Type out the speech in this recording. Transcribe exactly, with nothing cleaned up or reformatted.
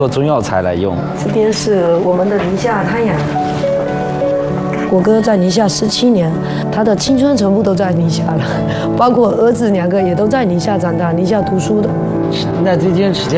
做中药材来用。 这边是我们的宁夏滩雅。我哥在宁夏十七年，他的青春全部都在宁夏了，包括儿子两个也都在宁夏长大，宁夏读书的。 那这间时间。